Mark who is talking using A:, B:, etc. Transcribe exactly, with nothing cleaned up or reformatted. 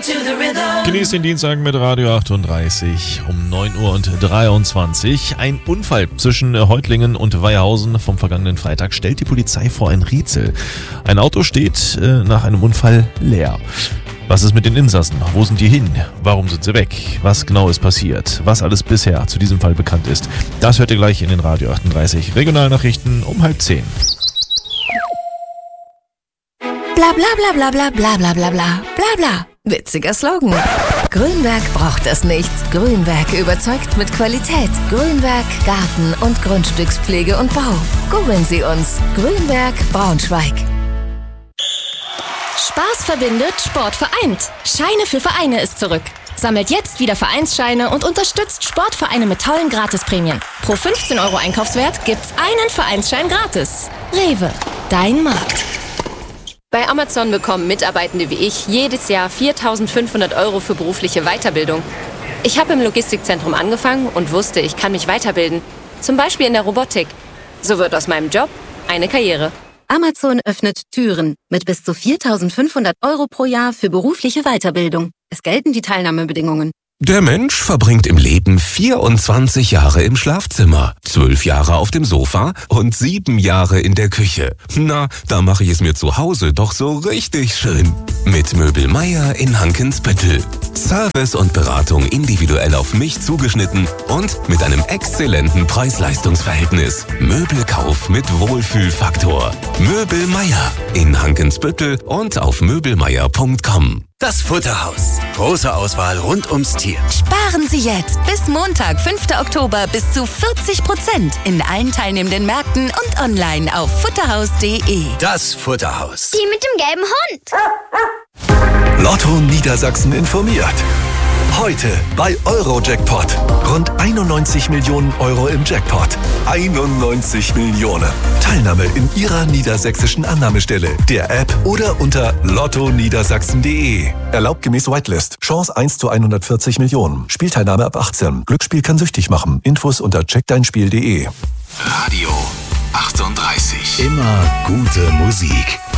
A: Genießt den Dienstag mit Radio achtunddreißig um neun Uhr und dreiundzwanzig. Ein Unfall zwischen Reutlingen und Weihausen vom vergangenen Freitag stellt die Polizei vor ein Rätsel. Ein Auto steht äh, nach einem Unfall leer. Was ist mit den Insassen? Wo sind die hin? Warum sind sie weg? Was genau ist passiert? Was alles bisher zu diesem Fall bekannt ist, das hört ihr gleich in den Radio achtunddreißig Regionalnachrichten um halb zehn.
B: Bla bla bla bla bla bla bla bla bla bla bla. Witziger Slogan. Grünwerk braucht es nicht. Grünwerk überzeugt mit Qualität. Grünwerk Garten- und Grundstückspflege und Bau. Googeln Sie uns. Grünwerk Braunschweig.
C: Spaß verbindet, Sport vereint. Scheine für Vereine ist zurück. Sammelt jetzt wieder Vereinsscheine und unterstützt Sportvereine mit tollen Gratisprämien. Pro fünfzehn Euro Einkaufswert gibt's einen Vereinsschein gratis. Rewe, dein Markt.
D: Bei Amazon bekommen Mitarbeitende wie ich jedes Jahr viertausendfünfhundert Euro für berufliche Weiterbildung. Ich habe im Logistikzentrum angefangen und wusste, ich kann mich weiterbilden. Zum Beispiel in der Robotik. So wird aus meinem Job eine Karriere.
B: Amazon öffnet Türen mit bis zu viertausendfünfhundert Euro pro Jahr für berufliche Weiterbildung. Es gelten die Teilnahmebedingungen.
E: Der Mensch verbringt im Leben vierundzwanzig Jahre im Schlafzimmer, zwölf Jahre auf dem Sofa und sieben Jahre in der Küche. Na, da mache ich es mir zu Hause doch so richtig schön. Mit Möbel Meier in Hankensbüttel. Service und Beratung individuell auf mich zugeschnitten und mit einem exzellenten Preis-Leistungs-Verhältnis. Möbelkauf mit Wohlfühlfaktor. Möbel Meier in Hankensbüttel und auf möbelmeier punkt com.
F: Das Futterhaus. Große Auswahl rund ums Tier.
B: Sparen Sie jetzt bis Montag, fünften Oktober bis zu vierzig Prozent in allen teilnehmenden Märkten und online auf futterhaus punkt de.
F: Das Futterhaus.
G: Die mit dem gelben Hund.
H: Lotto Niedersachsen informiert. Heute bei Eurojackpot. Rund einundneunzig Millionen Euro im Jackpot. einundneunzig Millionen. Teilnahme in Ihrer niedersächsischen Annahmestelle, der App oder unter lotto niedersachsen punkt de. Erlaubt gemäß Whitelist. Chance eins zu hundertvierzig Millionen. Spielteilnahme ab achtzehn. Glücksspiel kann süchtig machen. Infos unter check dein spiel punkt de.
F: Radio achtunddreißig.
H: Immer gute Musik.